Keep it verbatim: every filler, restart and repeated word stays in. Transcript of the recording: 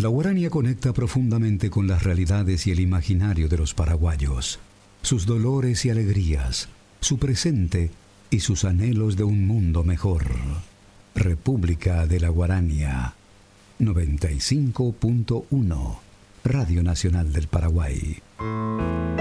La Guarania conecta profundamente con las realidades y el imaginario de los paraguayos, sus dolores y alegrías, su presente y sus anhelos de un mundo mejor. República de la Guarania, noventa y cinco punto uno, Radio Nacional del Paraguay.